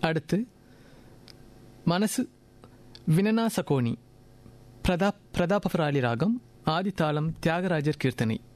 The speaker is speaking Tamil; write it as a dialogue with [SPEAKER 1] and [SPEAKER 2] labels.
[SPEAKER 1] அடுத்து மனசு வினனா சகோனி பிரதாபராளி ராகம், ஆதித்தாளம் தியாகராஜர் கீர்த்தனை.